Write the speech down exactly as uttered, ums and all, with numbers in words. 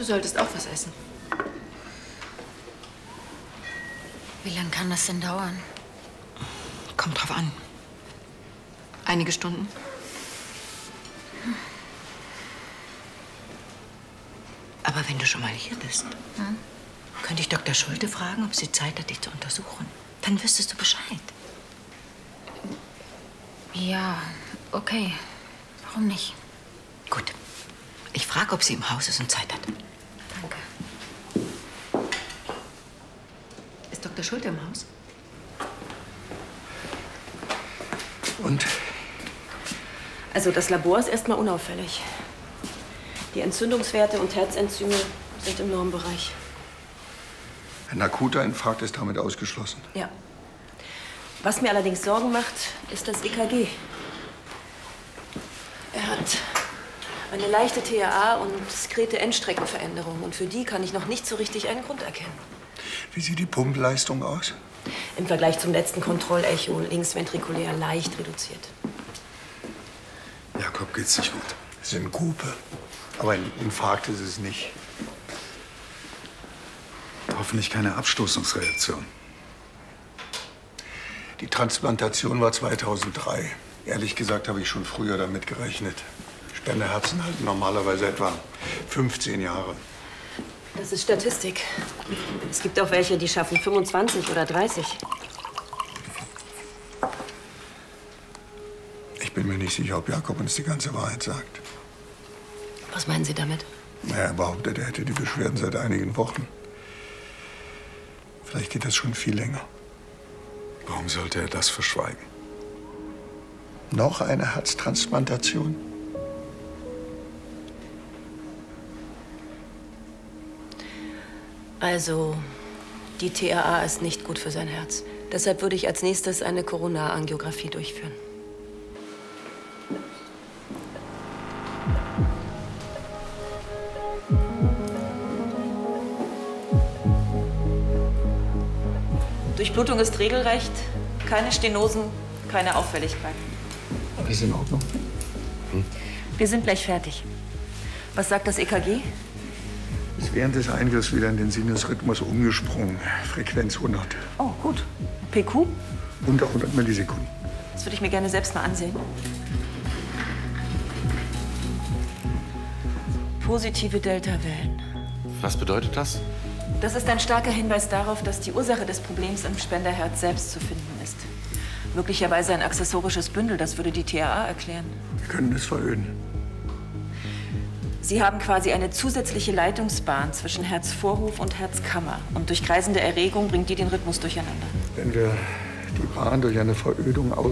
Du solltest auch was essen. Wie lange kann das denn dauern? Kommt drauf an. Einige Stunden. Hm. Aber wenn du schon mal hier bist, hm? könnte ich Doktor Schulte fragen, ob sie Zeit hat, dich zu untersuchen. Dann wüsstest du Bescheid. Ja, okay. Warum nicht? Gut. Ich frage, ob sie im Haus ist und Zeit hat. Danke. Ist Doktor Schulte im Haus? Und? Also das Labor ist erstmal unauffällig. Die Entzündungswerte und Herzenzyme sind im Normbereich. Ein akuter Infarkt ist damit ausgeschlossen. Ja. Was mir allerdings Sorgen macht, ist das E K G. Er hat eine leichte T A A und diskrete Endstreckenveränderung. Und für die kann ich noch nicht so richtig einen Grund erkennen. Wie sieht die Pumpleistung aus? Im Vergleich zum letzten Kontrollecho linksventrikulär leicht reduziert. Jakob geht's nicht gut. Synkope. Aber ein Infarkt ist es nicht. Hoffentlich keine Abstoßungsreaktion. Die Transplantation war zweitausenddrei. Ehrlich gesagt habe ich schon früher damit gerechnet. Spenderherzen halten normalerweise etwa fünfzehn Jahre. Das ist Statistik. Es gibt auch welche, die schaffen fünfundzwanzig oder dreißig. Ich bin mir nicht sicher, ob Jakob uns die ganze Wahrheit sagt. Was meinen Sie damit? Na, er behauptet, er hätte die Beschwerden seit einigen Wochen. Vielleicht geht das schon viel länger. Warum sollte er das verschweigen? Noch eine Herztransplantation? Also, die T A A ist nicht gut für sein Herz. Deshalb würde ich als nächstes eine Koronarangiographie durchführen. Durchblutung ist regelrecht, keine Stenosen, keine Auffälligkeiten. Ist in Ordnung. Hm? Wir sind gleich fertig. Was sagt das E K G? Ist während des Eingriffs wieder in den Sinusrhythmus umgesprungen. Frequenz hundert. Oh, gut. P Q? Unter hundert Millisekunden. Das würde ich mir gerne selbst mal ansehen. Positive Delta-Wellen. Was bedeutet das? Das ist ein starker Hinweis darauf, dass die Ursache des Problems im Spenderherz selbst zu finden ist. Möglicherweise ein accessorisches Bündel, das würde die T A A erklären. Wir können es veröden. Sie haben quasi eine zusätzliche Leitungsbahn zwischen Herzvorhof und Herzkammer. Und durch kreisende Erregung bringt die den Rhythmus durcheinander. Wenn wir die Bahn durch eine Verödung aus